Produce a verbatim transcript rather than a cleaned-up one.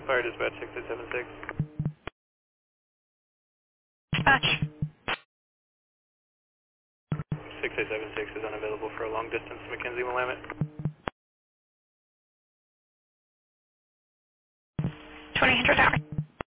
Fire dispatch six eight seven six. Dispatch. six eight seven six is unavailable for a long distance Mackenzie Willamette. twenty hundred hours.